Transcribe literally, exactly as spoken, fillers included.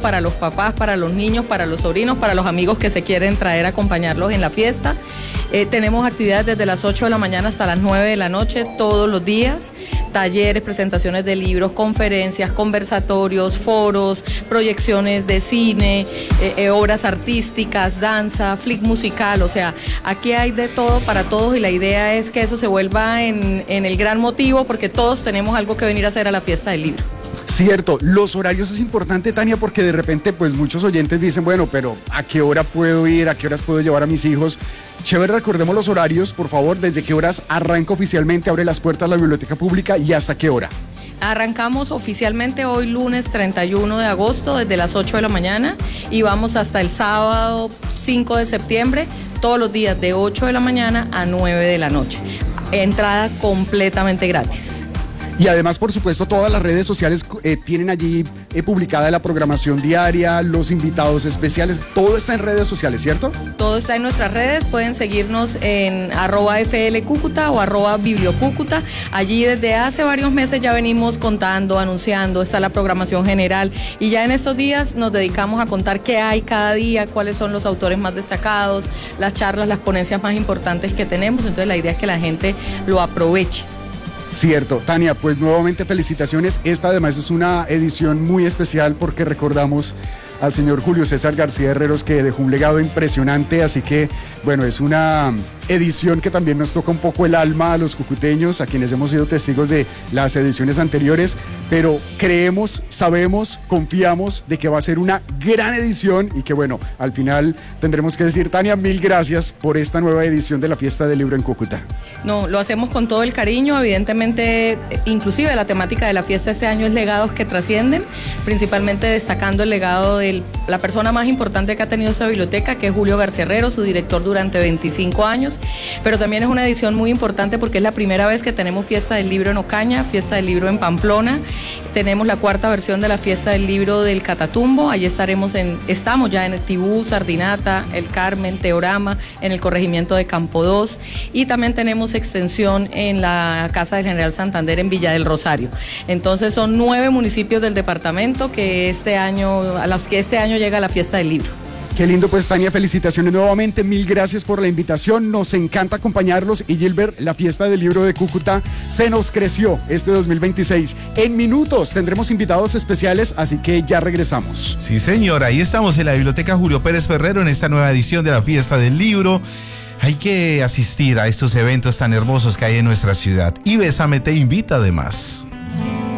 para los papás, para los niños, para los sobrinos, para los amigos que se quieren traer a acompañarlos en la fiesta. Eh, tenemos actividades desde las ocho de la mañana hasta las nueve de la noche todos los días, talleres, presentaciones de libros, conferencias, conversatorios, foros, proyecciones de cine, eh, eh, obras artísticas, danza, flick musical, o sea, aquí hay de todo para todos y la idea es que eso se vuelva en, en el gran motivo porque todos tenemos algo que venir a hacer a la fiesta del libro. Cierto, los horarios es importante, Tania, porque de repente pues muchos oyentes dicen, bueno, pero ¿a qué hora puedo ir? ¿A qué horas puedo llevar a mis hijos? Chévere, recordemos los horarios, por favor, desde qué horas arranca oficialmente, abre las puertas la biblioteca pública y hasta qué hora. Arrancamos oficialmente hoy lunes treinta y uno de agosto desde las ocho de la mañana y vamos hasta el sábado cinco de septiembre, todos los días de ocho de la mañana a nueve de la noche. Entrada completamente gratis. Y además, por supuesto, todas las redes sociales eh, tienen allí eh, publicada la programación diaria, los invitados especiales, todo está en redes sociales, ¿cierto? Todo está en nuestras redes, pueden seguirnos en arroba flcúcuta o arroba bibliocúcuta. Allí desde hace varios meses ya venimos contando, anunciando, está la programación general y ya en estos días nos dedicamos a contar qué hay cada día, cuáles son los autores más destacados, las charlas, las ponencias más importantes que tenemos, entonces la idea es que la gente lo aproveche. Cierto, Tania, pues nuevamente felicitaciones. Esta además es una edición muy especial porque recordamos al señor Julio César García Herreros, que dejó un legado impresionante, así que bueno, es una edición que también nos toca un poco el alma a los cucuteños, a quienes hemos sido testigos de las ediciones anteriores, pero creemos, sabemos, confiamos de que va a ser una gran edición y que bueno, al final tendremos que decir, Tania, mil gracias por esta nueva edición de la Fiesta del Libro en Cúcuta. No, lo hacemos con todo el cariño, evidentemente, inclusive la temática de la fiesta este año es legados que trascienden, principalmente destacando el legado de la persona más importante que ha tenido esa biblioteca, que es Julio García Herreros, su director durante veinticinco años, pero también es una edición muy importante porque es la primera vez que tenemos Fiesta del Libro en Ocaña, Fiesta del Libro en Pamplona, tenemos la cuarta versión de la Fiesta del Libro del Catatumbo, allí estaremos en, estamos ya en el Tibú, Sardinata, El Carmen, Teorama, en el corregimiento de Campo dos y también tenemos extensión en la Casa del General Santander en Villa del Rosario. Entonces son nueve municipios del departamento que este año, a los que este año llega la Fiesta del Libro. Qué lindo, pues Tania, felicitaciones nuevamente, mil gracias por la invitación, nos encanta acompañarlos y Gilbert, la Fiesta del Libro de Cúcuta se nos creció este dos mil veintiséis. En minutos tendremos invitados especiales, así que ya regresamos. Sí señor, ahí estamos en la Biblioteca Julio Pérez Ferrero en esta nueva edición de la Fiesta del Libro. Hay que asistir a estos eventos tan hermosos que hay en nuestra ciudad y Bésame te invita además.